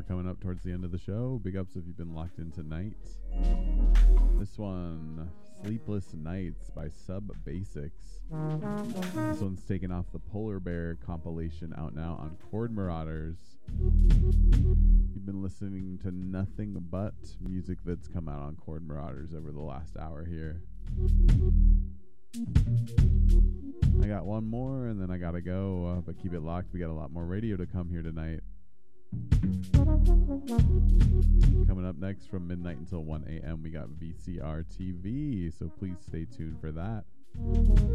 coming up towards the end of the show. Big ups if you've been locked in tonight. This one, Sleepless Nights by Sub Basics. This one's taken off the Polar Bear compilation out now on Chord Marauders. You've been listening to nothing but music that's come out on Chord Marauders over the last hour here. I got one more and then I gotta go, but keep it locked. We got a lot more radio to come here tonight. Coming up next from midnight until 1 a.m. we got VCR TV, so please stay tuned for that.